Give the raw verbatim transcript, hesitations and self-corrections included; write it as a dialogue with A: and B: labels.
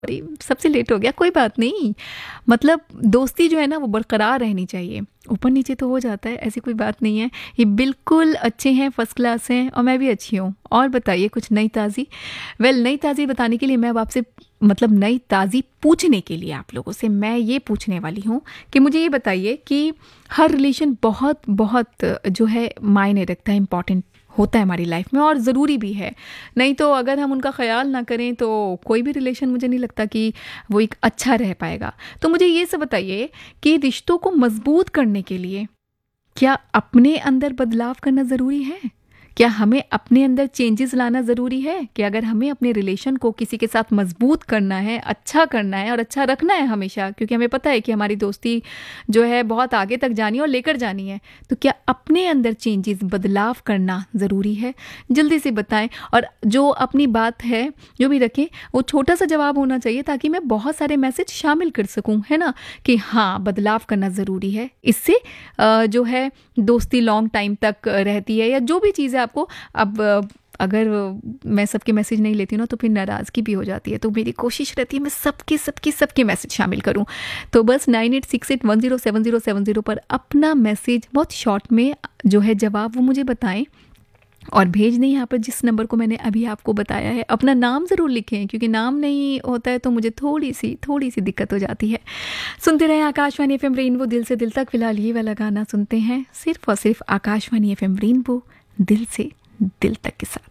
A: अरे सबसे लेट हो गया, कोई बात नहीं। मतलब दोस्ती जो है ना वो बरकरार रहनी चाहिए, ऊपर नीचे तो हो जाता है, ऐसी कोई बात नहीं है। ये बिल्कुल अच्छे हैं, फर्स्ट क्लास हैं, और मैं भी अच्छी हूँ। और बताइए कुछ नई ताज़ी। वेल नई ताज़ी बताने के लिए मैं अब आपसे, मतलब नई ताज़ी पूछने के लिए आप लोगों से मैं ये पूछने वाली हूँ कि मुझे ये बताइए कि हर रिलेशन बहुत बहुत जो है मायने रखता है, इम्पॉर्टेंट होता है हमारी लाइफ में, और ज़रूरी भी है। नहीं तो अगर हम उनका ख्याल ना करें तो कोई भी रिलेशन मुझे नहीं लगता कि वो एक अच्छा रह पाएगा। तो मुझे ये सब बताइए कि रिश्तों को मजबूत करने के लिए क्या अपने अंदर बदलाव करना ज़रूरी है? क्या हमें अपने अंदर चेंजेस लाना ज़रूरी है? कि अगर हमें अपने रिलेशन को किसी के साथ मजबूत करना है, अच्छा करना है और अच्छा रखना है हमेशा, क्योंकि हमें पता है कि हमारी दोस्ती जो है बहुत आगे तक जानी है और लेकर जानी है, तो क्या अपने अंदर चेंजेस, बदलाव करना ज़रूरी है? जल्दी से बताएं। और जो अपनी बात है जो भी रखें वो छोटा सा जवाब होना चाहिए, ताकि मैं बहुत सारे मैसेज शामिल कर सकूं, है ना, कि हाँ बदलाव करना ज़रूरी है। इससे अ, जो है दोस्ती लॉन्ग टाइम तक रहती है, या जो भी चीज़ें आपको। अब अ, अगर मैं सबके मैसेज नहीं लेती हूँ ना तो फिर नाराज़गी भी हो जाती है, तो मेरी कोशिश रहती है मैं सबके सबके सबके मैसेज शामिल करूँ। तो बस nine eight six eight one zero seven zero seven zero पर अपना मैसेज बहुत शॉर्ट में जो है जवाब वो मुझे बताएं, और भेज दें यहाँ पर जिस नंबर को मैंने अभी आपको बताया है। अपना नाम ज़रूर लिखें, क्योंकि नाम नहीं होता है तो मुझे थोड़ी सी थोड़ी सी दिक्कत हो जाती है। सुनते रहें आकाशवाणी एफएम रेनबो, दिल से दिल तक। फिलहाल ये वाला गाना सुनते हैं, सिर्फ और सिर्फ आकाशवाणी एफएम रेनबो, दिल से दिल तक के साथ।